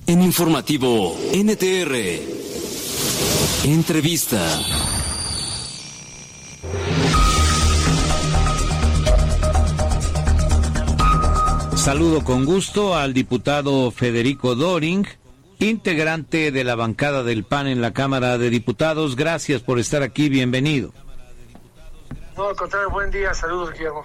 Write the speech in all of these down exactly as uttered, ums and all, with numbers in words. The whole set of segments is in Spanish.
En Informativo N T R. Entrevista. Saludo con gusto al diputado Federico Doring, integrante de la bancada del P A N en la Cámara de Diputados. Gracias por estar aquí, bienvenido. No, al contrario, buen día, saludos, Guillermo.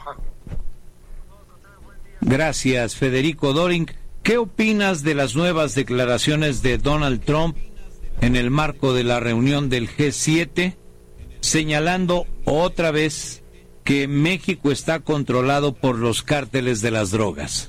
Gracias, Federico Doring. ¿Qué opinas de las nuevas declaraciones de Donald Trump en el marco de la reunión del G siete, señalando otra vez que México está controlado por los cárteles de las drogas?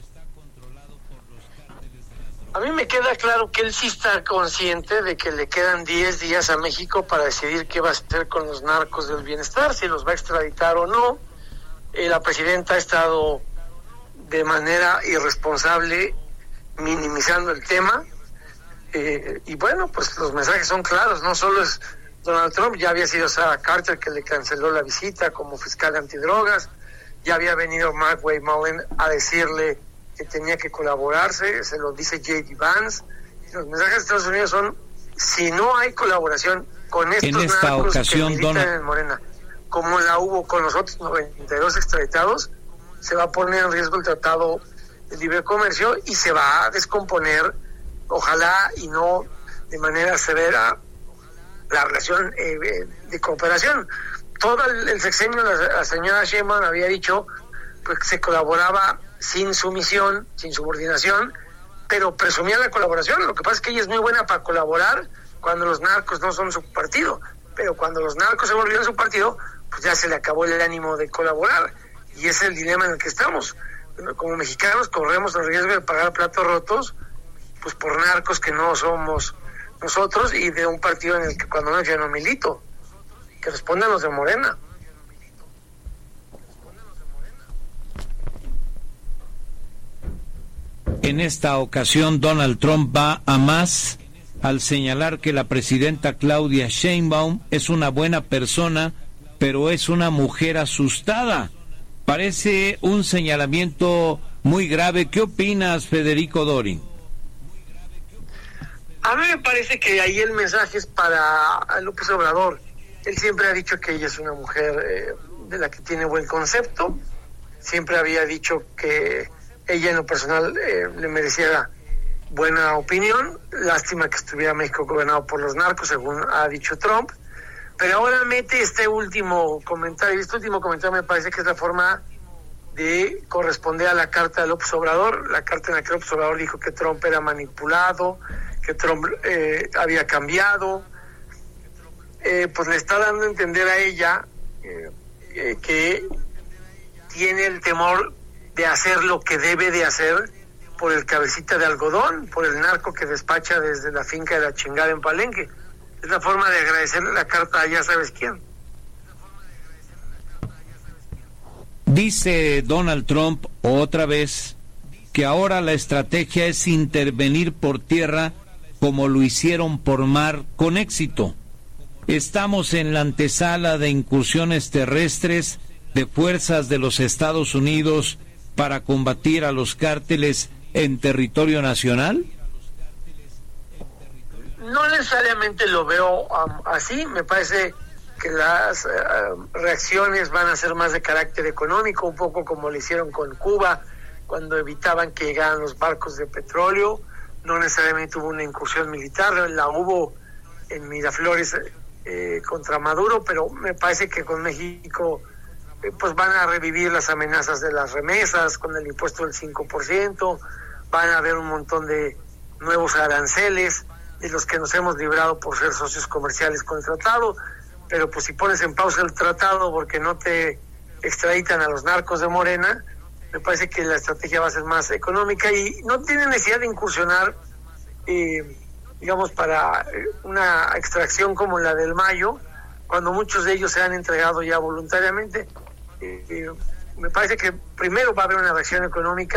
A mí me queda claro que él sí está consciente de que le quedan diez días a México para decidir qué va a hacer con los narcos del bienestar, si los va a extraditar o no. Eh, la presidenta ha estado de manera irresponsable minimizando el tema, eh, y bueno, pues los mensajes son claros. No solo es Donald Trump, ya había sido Sarah Carter, que le canceló la visita como fiscal antidrogas, ya había venido Mark Wayne a decirle que tenía que colaborarse, se lo dice J D Vance. Los mensajes de Estados Unidos son: si no hay colaboración con estos en esta narcos ocasión, que militan Donald... en Morena, como la hubo con los otros noventa y dos extraditados, se va a poner en riesgo el tratado de libre comercio y se va a descomponer, ojalá y no de manera severa, la relación eh, de cooperación. Todo el, el sexenio, la, la señora Sheinbaum había dicho pues que se colaboraba sin sumisión, sin subordinación, pero presumía la colaboración. Lo que pasa es que ella es muy buena para colaborar cuando los narcos no son su partido, pero cuando los narcos se volvieron su partido, pues ya se le acabó el ánimo de colaborar, y ese es el dilema en el que estamos. Como mexicanos corremos el riesgo de pagar platos rotos, pues por narcos que no somos nosotros, y de un partido en el que cuando no yo no milito, que respondan los de Morena. En esta ocasión, Donald Trump va a más al señalar que la presidenta Claudia Sheinbaum es una buena persona, pero es una mujer asustada. Parece un señalamiento muy grave. ¿Qué opinas, Federico Doring? A mí me parece que ahí el mensaje es para López Obrador. Él siempre ha dicho que ella es una mujer eh, de la que tiene buen concepto. Siempre había dicho que ella en lo personal eh, le merecía buena opinión. Lástima que estuviera México gobernado por los narcos, según ha dicho Trump. Pero ahora mete este último comentario. Este último comentario me parece que es la forma de corresponder a la carta de López Obrador. La carta en la que López Obrador dijo que Trump era manipulado, que Trump eh, había cambiado. Eh, pues le está dando a entender a ella eh, eh, que tiene el temor de hacer lo que debe de hacer por el cabecita de algodón, por el narco que despacha desde la finca de la chingada en Palenque. Es la forma de agradecerle la carta a ya sabes quién. Dice Donald Trump otra vez que ahora la estrategia es intervenir por tierra como lo hicieron por mar con éxito. Estamos en la antesala de incursiones terrestres de fuerzas de los Estados Unidos para combatir a los cárteles en territorio nacional. No necesariamente lo veo um, así. Me parece que las uh, reacciones van a ser más de carácter económico, un poco como lo hicieron con Cuba cuando evitaban que llegaran los barcos de petróleo. No necesariamente hubo una incursión militar, la hubo en Miraflores eh, contra Maduro, pero me parece que con México eh, pues van a revivir las amenazas de las remesas con el impuesto del cinco por ciento, van a haber un montón de nuevos aranceles de los que nos hemos librado por ser socios comerciales con el tratado. Pero pues si pones en pausa el tratado porque no te extraditan a los narcos de Morena, me parece que la estrategia va a ser más económica y no tiene necesidad de incursionar, eh, digamos, para una extracción como la del Mayo, cuando muchos de ellos se han entregado ya voluntariamente. Eh, eh, me parece que primero va a haber una reacción económica